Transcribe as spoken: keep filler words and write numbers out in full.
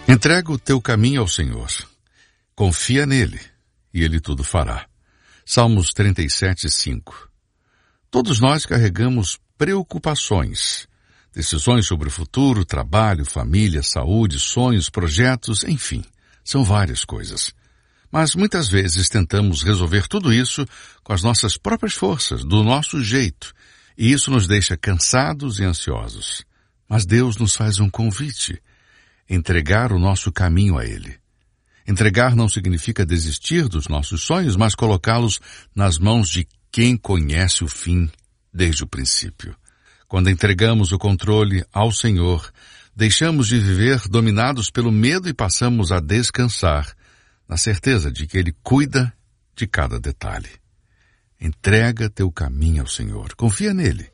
Entrega o teu caminho ao Senhor. Confia nele, e ele tudo fará. Salmos trinta e sete, cinco. Todos nós carregamos preocupações, decisões sobre o futuro, trabalho, família, saúde, sonhos, projetos, enfim, são várias coisas. Mas muitas vezes tentamos resolver tudo isso com as nossas próprias forças, do nosso jeito, e isso nos deixa cansados e ansiosos. Mas Deus nos faz um convite: entregar o nosso caminho a Ele. Entregar não significa desistir dos nossos sonhos, mas colocá-los nas mãos de quem conhece o fim desde o princípio. Quando entregamos o controle ao Senhor, deixamos de viver dominados pelo medo e passamos a descansar, na certeza de que Ele cuida de cada detalhe. Entrega teu caminho ao Senhor. Confia nele,